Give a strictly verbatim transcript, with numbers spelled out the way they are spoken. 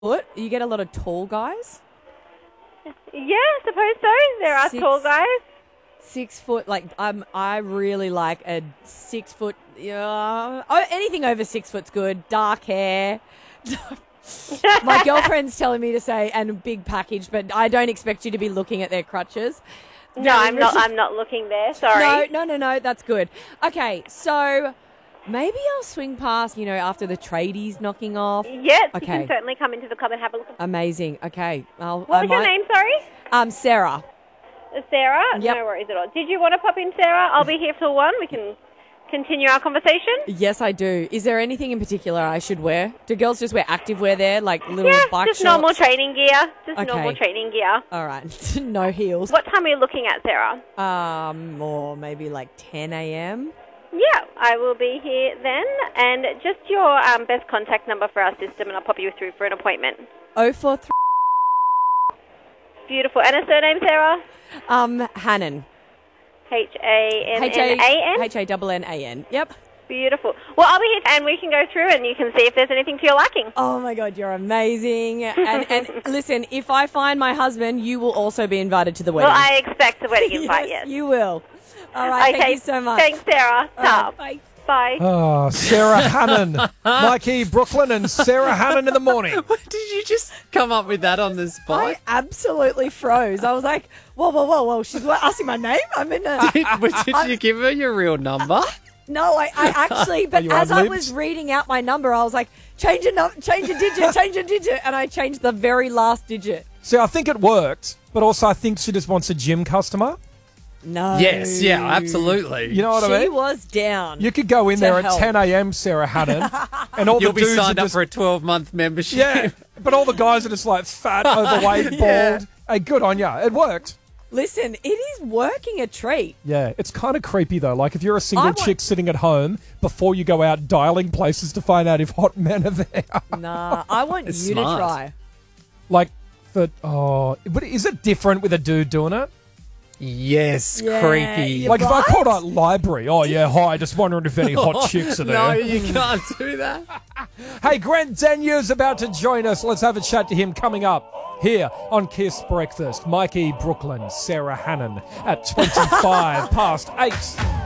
foot. You get a lot of tall guys. Yeah, I suppose so. There are Six. tall guys. Six foot, like um, I really like a six foot. Yeah, oh, anything over six foot's good. Dark hair. My girlfriend's telling me to say, and a big package, but I don't expect you to be looking at their crutches. No, Very I'm not. rigid- I'm not looking there. Sorry. No, no, no, no. That's good. Okay, so maybe I'll swing past. You know, after the tradies knocking off. Yes, you Okay. can certainly come into the club and have a look. Amazing. Okay, I'll, What I was your might- name? Sorry. Um, Sarah. Sarah? Yep. No worries at all. Did you want to pop in, Sarah? I'll be here till one. We can continue our conversation. Yes, I do. Is there anything in particular I should wear? Do girls just wear activewear there, like little Yeah, bike just shorts? normal training gear. Just Okay. normal training gear. All right, no heels. What time are you looking at, Sarah? Um, or maybe like ten a.m. Yeah, I will be here then. And just your um, best contact number for our system, and I'll pop you through for an appointment. Oh four three. Beautiful. And a surname, Sarah? Um, Hannon. H A N H N A N? H A N N A N. Yep. Beautiful. Well, I'll be here and we can go through and you can see if there's anything to your liking. Oh my God, you're amazing. And and listen, if I find my husband, you will also be invited to the wedding. Well, I expect a wedding invite, yes. You will. All right. Okay, Thank you so much. Thanks, Sarah. All right, Ta. bye. Bye. Oh, Sarah Hannon. Mikey Brooklyn and Sarah Hannon in the morning. Did you just come up with that on the spot? I absolutely froze. I was like, whoa, whoa, whoa, whoa. She's asking my name? I'm in a... Did, but did you give her your real number? No, I, I actually, but you as I ad-libbed? was reading out my number, I was like, change a, num- change a digit, change a digit. And I changed the very last digit. See, I think it worked, but also I think she just wants a gym customer. No. Yes, yeah, absolutely. You know what She I mean? was down. You could go in To there at help. ten a.m., Sarah Hannon, and all You'll the be dudes signed are up just, for a twelve-month membership. yeah, but all the guys are just like fat, overweight, bald. Yeah. Hey, good on ya. It worked. Listen, it is working a treat. Yeah, it's kind of creepy though. Like if you're a single I want- chick sitting at home before you go out dialing places to find out if hot men are there. Nah, I want It's you smart. to try. Like, for oh, but is it different with a dude doing it? Yes, Yeah, creepy. you- Like if I Right? called out library, oh yeah, hi, just wondering if any hot chicks are there. No, you can't do that. Hey, Grant Danu's about to join us. Let's have a chat to him coming up here on Kiss Breakfast. Mikey Brooklyn, Sarah Hannon at twenty-five past eight.